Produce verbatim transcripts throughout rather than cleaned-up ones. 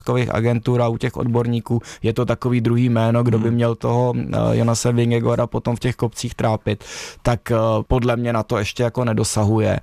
takových agentur a u těch odborníků je to takový druhý jméno, kdo by měl toho Jonase Vingegaarda potom v těch kopcích trápit, tak podle mě na to ještě jako nedosahuje.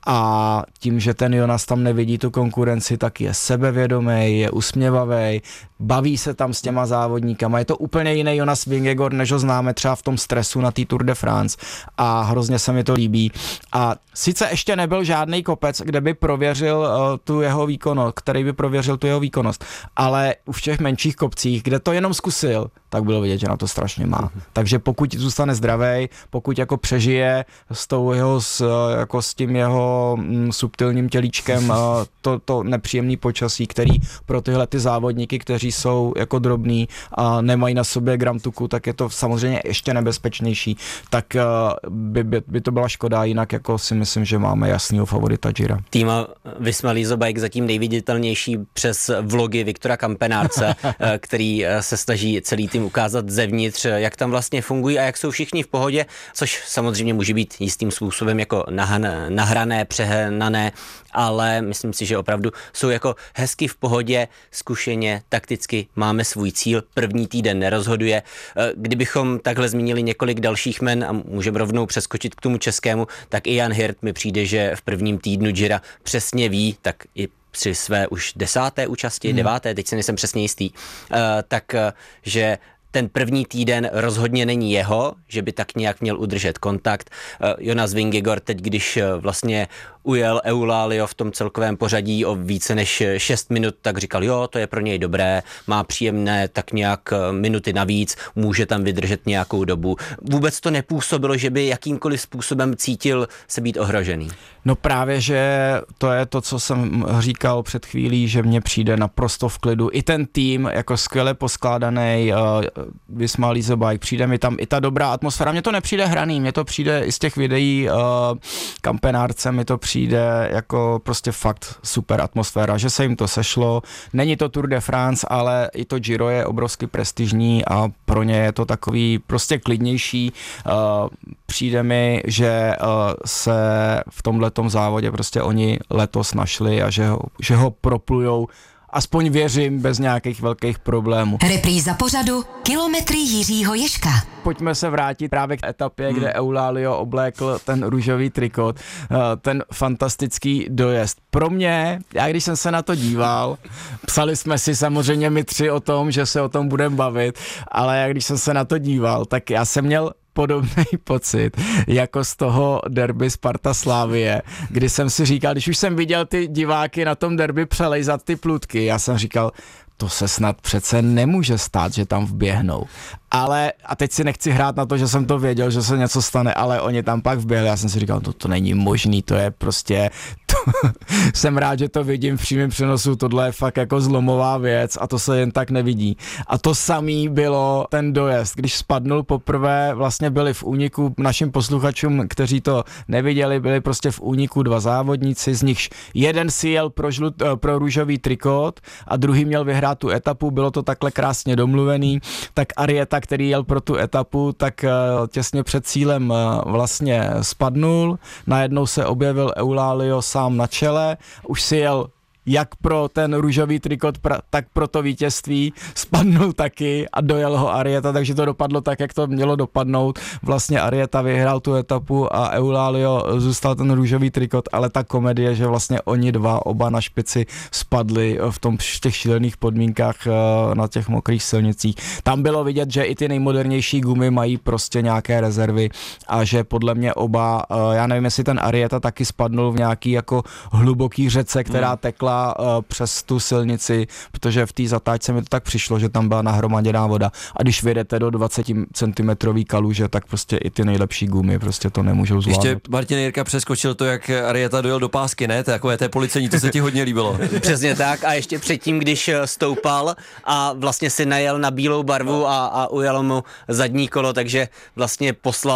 A tím, že ten Jonas tam nevidí tu konkurenci, tak je sebevědomý, je usměvavý, baví se tam s těma závodníkama. Je to úplně jiný Jonas Vingegaard, než ho známe třeba v tom stresu na té Tour de France a hrozně se mi to líbí. A sice ještě nebyl žádný kopec, kde by prověřil uh, tu jeho výkonnost, který by prověřil tu jeho výkonnost, ale už v těch menších kopcích, kde to jenom zkusil, tak bylo vidět, že na to strašně má. Mm-hmm. Takže pokud zůstane zdravej, pokud jako přežije s tou jeho, s, jako s tím jeho mm, subtilním tělíčkem to, to nepříjemný počasí, který pro tyhle ty závodníky, kteří jsou jako drobný a nemají na sobě gram tuku, tak je to samozřejmě ještě nebezpečnější. Tak by, by, by to byla škoda, jinak jako si myslím, že máme jasného favorita Gira. Týma Visma Lease Bike zatím nejviditelnější přes vlogy Viktora Kampenárce, který se snaží celý tým ukázat zevnitř, jak tam vlastně fungují a jak jsou všichni v pohodě, což samozřejmě může být jistým způsobem jako nahrané, přehnané, ale myslím si, že opravdu jsou jako hezky v pohodě, zkušeně, takticky máme svůj cíl, první týden nerozhoduje. Kdybychom takhle zmínili několik dalších men a můžeme rovnou přeskočit k tomu českému, tak i Jan Hirt mi přijde, že v prvním týdnu Gira přesně ví, tak i při své už desáté účasti, hmm. deváté, teď se nejsem přesně jistý, uh, tak, uh, že ten první týden rozhodně není jeho, že by tak nějak měl udržet kontakt. Uh, Jonas Vingegaard teď, když uh, vlastně ujel Eulalio v tom celkovém pořadí o více než šest minut, tak říkal, jo, to je pro něj dobré, má příjemné tak nějak minuty navíc, může tam vydržet nějakou dobu. Vůbec to nepůsobilo, že by jakýmkoliv způsobem cítil se být ohrožený. No právě, že to je to, co jsem říkal před chvílí, že mně přijde naprosto v klidu. I ten tým, jako skvěle poskládaný, uh, Visma Lease Bike, přijde mi tam i ta dobrá atmosféra. Mně to nepřijde hraný, mně to přijde i z těch videí uh, Kampenárce, mi to přijde jako prostě fakt super atmosféra, že se jim to sešlo. Není to Tour de France, ale i to Giro je obrovsky prestižní a pro ně je to takový prostě klidnější. Uh, přijde mi, že uh, se v tomhletom závodě prostě oni letos našli a že ho, že ho proplujou, aspoň věřím, bez nějakých velkých problémů. Repríza pořadu Kilometry Jiřího Ježka. Pojďme se vrátit právě k etapě, hmm. kde Eulalio oblékl ten růžový trikot, ten fantastický dojezd. Pro mě, já když jsem se na to díval, psali jsme si samozřejmě my tři o tom, že se o tom budeme bavit, ale já když jsem se na to díval, tak já jsem měl podobný pocit, jako z toho derby Sparta Slavie, kdy jsem si říkal, když už jsem viděl ty diváky na tom derby přelejzat ty plůtky, já jsem říkal, to se snad přece nemůže stát, že tam vběhnou. Ale, a teď si nechci hrát na to, že jsem to věděl, že se něco stane, ale oni tam pak vběhli, já jsem si říkal, to, to není možný, to je prostě, to, jsem rád, že to vidím v přímém přenosu, tohle je fakt jako zlomová věc a to se jen tak nevidí. A to samý bylo ten dojezd, když spadnul poprvé, vlastně byli v úniku, našim posluchačům, kteří to neviděli, byli prostě v úniku dva závodníci, z nichž jeden si jel pro, žlut, pro růžový trikot a druhý měl vyhrát tu etapu, bylo to takhle krásně domluvený, tak Arieta, který jel pro tu etapu, tak těsně před cílem vlastně spadnul, najednou se objevil Eulalio sám na čele, už si jel jak pro ten růžový trikot, tak pro to vítězství, spadnul taky a dojel ho Arieta, takže to dopadlo tak, jak to mělo dopadnout. Vlastně Arieta vyhrál tu etapu a Eulalio zůstal ten růžový trikot, ale ta komedie, že vlastně oni dva, oba na špici spadli v, tom, v těch šílených podmínkách na těch mokrých silnicích. Tam bylo vidět, že i ty nejmodernější gumy mají prostě nějaké rezervy a že podle mě oba, já nevím, jestli ten Arieta taky spadnul v nějaký jako hluboký řece, která tekla přes tu silnici, protože v té zatáčce mi to tak přišlo, že tam byla nahromaděná voda a když vyjedete do dvacet centimetrů kaluže, tak prostě i ty nejlepší gumy prostě to nemůžou zvládnout. Ještě Martin Jirka přeskočil to, jak Arieta dojel do pásky, ne? Takové té policejní, to se ti hodně líbilo. Přesně tak a ještě předtím, když stoupal a vlastně si najel na bílou barvu a, a ujel mu zadní kolo, takže vlastně poslal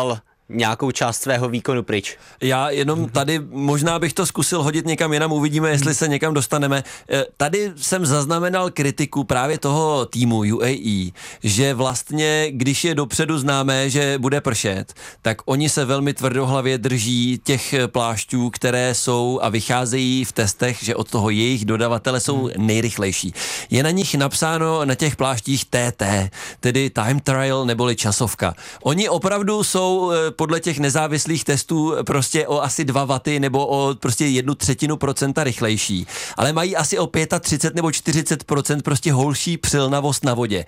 nějakou část svého výkonu pryč. Já jenom tady možná bych to zkusil hodit někam jinam, uvidíme, jestli se někam dostaneme. Tady jsem zaznamenal kritiku právě toho týmu U A E, že vlastně, když je dopředu známé, že bude pršet, tak oni se velmi tvrdohlavě drží těch plášťů, které jsou a vycházejí v testech, že od toho jejich dodavatele jsou nejrychlejší. Je na nich napsáno na těch pláštích T T, tedy time trial neboli časovka. Oni opravdu jsou podle těch nezávislých testů prostě o asi dva waty nebo o prostě jednu třetinu procenta rychlejší, ale mají asi o třicet pět nebo čtyřicet procent prostě holší přilnavost na vodě.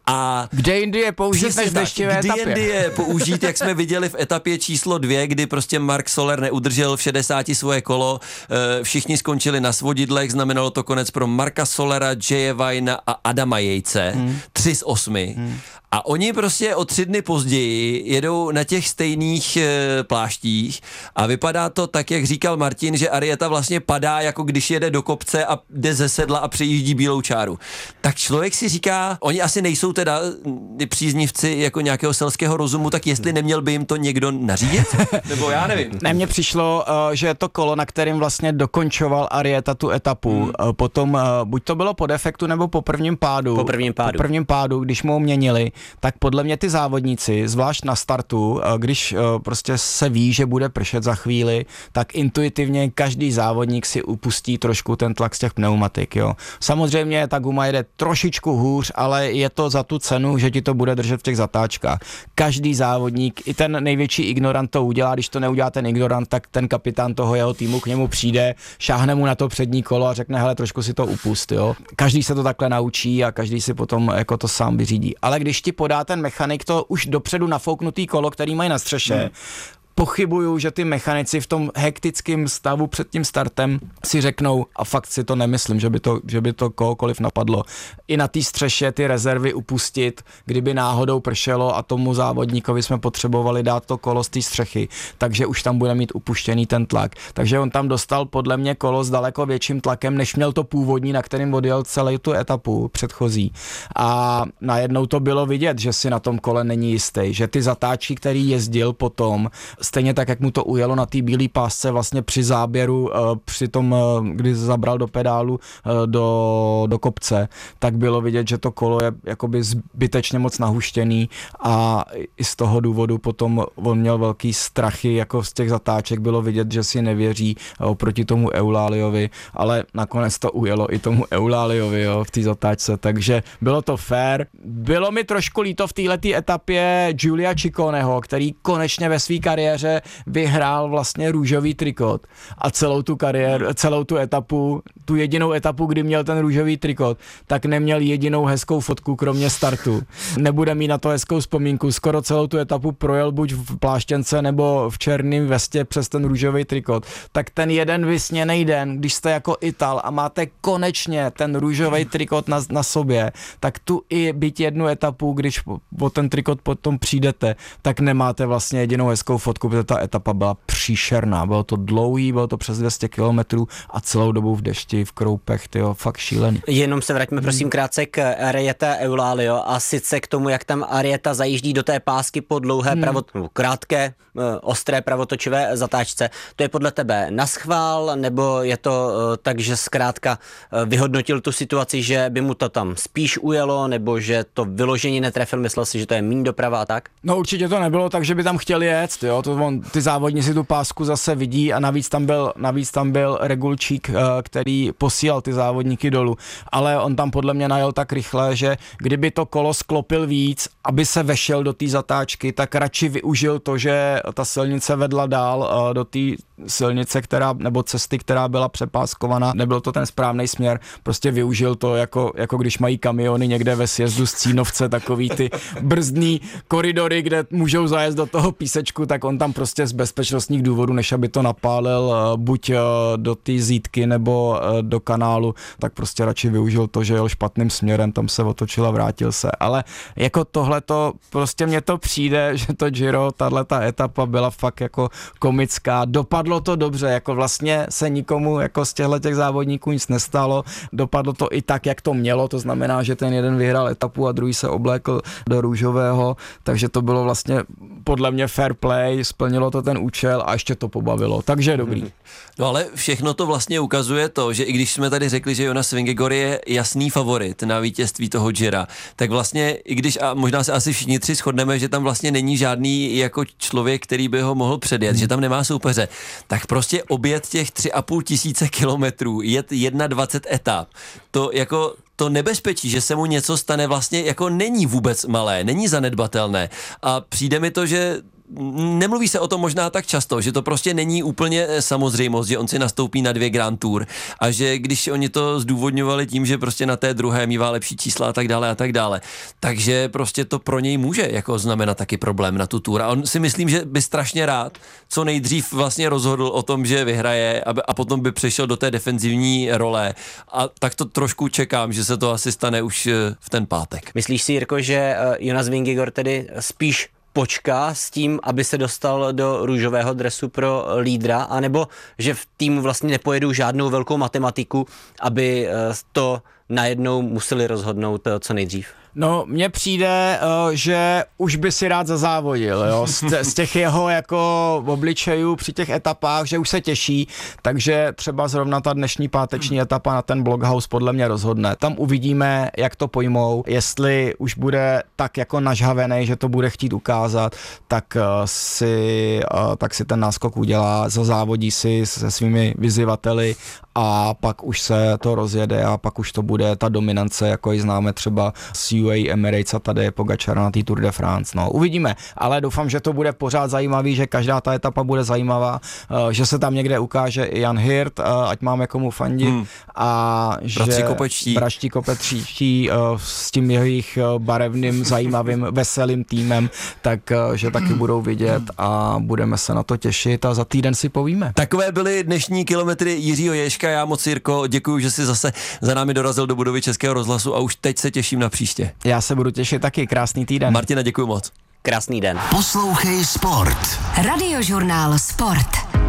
A kde jindy je použít než v deštivé etapě? Kde jindy je použít, jak jsme viděli v etapě číslo dvě, kdy prostě Mark Soler neudržel v šedesáti svoje kolo, všichni skončili na svodidlech, znamenalo to konec pro Marka Solera, Jaye Vajna a Adama Jejce, hmm. tři z osmi. Hmm. A oni prostě o tři dny později jedou na těch stejných e, pláštích a vypadá to tak, jak říkal Martin, že Arrieta vlastně padá, jako když jede do kopce a jde ze sedla a přejíždí bílou čáru. Tak člověk si říká, oni asi nejsou teda příznivci jako nějakého selského rozumu, tak jestli neměl by jim to někdo nařídit? Nebo já nevím. Ne, mně přišlo, že to kolo, na kterým vlastně dokončoval Arrieta tu etapu, hmm. potom buď to bylo po defektu nebo po prvním pádu. Po prvním pádu. Po prvním pádu, když mu ho měnili, tak podle mě ty závodníci, zvlášť na startu, když prostě se ví, že bude pršet za chvíli, tak intuitivně každý závodník si upustí trošku ten tlak z těch pneumatik, jo. Samozřejmě ta guma jede trošičku hůř, ale je to za tu cenu, že ti to bude držet v těch zatáčkách. Každý závodník, i ten největší ignorant to udělá, když to neudělá ten ignorant, tak ten kapitán toho jeho týmu k němu přijde, šáhne mu na to přední kolo a řekne, hele, trošku si to upust, jo. Každý se to takhle naučí a každý si potom jako to sám vyřídí. Ale když ti podá ten mechanik to už dopředu nafouknutý kolo, který mají na střeše, hmm. pochybuju, že ty mechanici v tom hektickém stavu před tím startem si řeknou, a fakt si to nemyslím, že by to, že by to kohokoliv napadlo, i na té střeše ty rezervy upustit, kdyby náhodou pršelo a tomu závodníkovi jsme potřebovali dát to kolo z té střechy, takže už tam bude mít upuštěný ten tlak. Takže on tam dostal podle mě kolo s daleko větším tlakem, než měl to původní, na kterým odjel celou tu etapu předchozí. A najednou to bylo vidět, že si na tom kole není jistý, že ty zatáčky, který jezdil potom, stejně tak, jak mu to ujelo na té bílé pásce vlastně při záběru, při tom, kdy zabral do pedálu do, do kopce, tak bylo vidět, že to kolo je jakoby zbytečně moc nahuštěný a i z toho důvodu potom on měl velký strachy, jako z těch zatáček bylo vidět, že si nevěří oproti tomu Eulaliovi, ale nakonec to ujelo i tomu Eulaliovi, jo, v té zatáčce, takže bylo to fair. Bylo mi trošku líto v této etapě Giulia Cicconeho, který konečně ve své kariéře vyhrál vlastně růžový trikot a celou tu kariéru, celou tu etapu, tu jedinou etapu, kdy měl ten růžový trikot, tak neměl jedinou hezkou fotku, kromě startu. Nebude mít na to hezkou vzpomínku, skoro celou tu etapu projel buď v pláštěnce nebo v černém vestě přes ten růžový trikot. Tak ten jeden vysněnej den, když jste jako Ital a máte konečně ten růžový trikot na, na sobě, tak tu i byť jednu etapu, když o ten trikot potom přijdete, tak nemáte vlastně jedinou hezkou fotku, protože ta etapa byla příšerná. Bylo to dlouhý, bylo to přes dvě stě kilometrů a celou dobu v dešti, v kroupech, tyjo, fakt šílený. Jenom se vraťme prosím krátce k Arrieta Eulalio a sice k tomu, jak tam Arrieta zajíždí do té pásky po dlouhé hmm. pravot, krátké, ostré pravotočivé zatáčce. To je podle tebe naschvál, nebo je to tak, že zkrátka vyhodnotil tu situaci, že by mu to tam spíš ujelo, nebo že to vyložení netrefil, myslel si, že to je míň doprava a tak? No určitě to nebylo tak, že by tam chtěli jet, jo, to on, ty závodníci tu pásku zase vidí a navíc tam byl, navíc tam byl Regulčík, který posílal ty závodníky dolů, ale on tam podle mě najel tak rychle, že kdyby to kolo sklopil víc, aby se vešel do té zatáčky, tak radši využil to, že ta silnice vedla dál do té silnice, která, nebo cesty, která byla přepáskovaná, nebyl to ten správný směr, prostě využil to, jako, jako když mají kamiony někde ve sjezdu z Cínovce, takový ty brzdný koridory, kde můžou zajet do toho písečku, tak on tam prostě z bezpečnostních důvodů, než aby to napálil buď do té zítky nebo do kanálu, tak prostě radši využil to, že jel špatným směrem, tam se otočil a vrátil se. Ale jako tohleto, prostě mně to přijde, že to Giro, tahleta etapa byla fakt jako komická, dopadlo to dobře, jako vlastně se nikomu jako z těchto těch závodníků nic nestalo, dopadlo to i tak, jak to mělo, to znamená, že ten jeden vyhrál etapu a druhý se oblékl do růžového, takže to bylo vlastně podle mě fair play, splnilo to ten účel a ještě to pobavilo, takže dobrý. No ale všechno to vlastně ukazuje to, že i když jsme tady řekli, že Jonas Vingegaard je jasný favorit na vítězství toho Gira, tak vlastně i když, a možná se asi všichni tři shodneme, že tam vlastně není žádný jako člověk, který by ho mohl předjet, hmm. že tam nemá soupeře, tak prostě objet těch tři a půl tisíce kilometrů, jet dvacet jedna etap, to jako to nebezpečí, že se mu něco stane, vlastně jako není vůbec malé, není zanedbatelné a přijde mi to, že nemluví se o tom možná tak často, že to prostě není úplně samozřejmost, že on si nastoupí na dvě Grand Tour a že když oni to zdůvodňovali tím, že prostě na té druhé mívá lepší čísla a tak dále a tak dále, takže prostě to pro něj může jako znamenat taky problém na tu tour a on si myslím, že by strašně rád co nejdřív vlastně rozhodl o tom, že vyhraje a potom by přešel do té defenzivní role a tak to trošku čekám, že se to asi stane už v ten pátek. Myslíš si, Jirko, že Jonas Vingegaard tedy spíš počká s tím, aby se dostal do růžového dresu pro lídra, anebo že v týmu vlastně nepojedou žádnou velkou matematiku, aby to najednou museli rozhodnout co nejdřív? No, mně přijde, že už by si rád zazávodil, jo, z těch jeho jako obličejů při těch etapách, že už se těší, takže třeba zrovna ta dnešní páteční etapa na ten Blockhouse podle mě rozhodne. Tam uvidíme, jak to pojmou, jestli už bude tak jako nažhavený, že to bude chtít ukázat, tak si, tak si ten náskok udělá, zazávodí si se svými vyzývateli a pak už se to rozjede a pak už to bude ta dominance, jako ji známe třeba z U A E Emirates a tady je Pogačar na té Tour de France. No, uvidíme, ale doufám, že to bude pořád zajímavý, že každá ta etapa bude zajímavá, že se tam někde ukáže i Jan Hirt, ať máme komu fandit hmm. a Bratři že Kopečtí. Bratři Kopečtí s tím jejich barevným, zajímavým, veselým týmem, tak že taky budou vidět a budeme se na to těšit a za týden si povíme. Takové byly dnešní kilometry Jiřího Ježka. Já moc, Jirko, děkuji, že jsi zase za námi dorazil do budovy Českého rozhlasu a už teď se těším na příště. Já se budu těšit taky, krásný týden. Martina, děkuji moc. Krásný den. Poslouchej Sport. Radiožurnál Sport.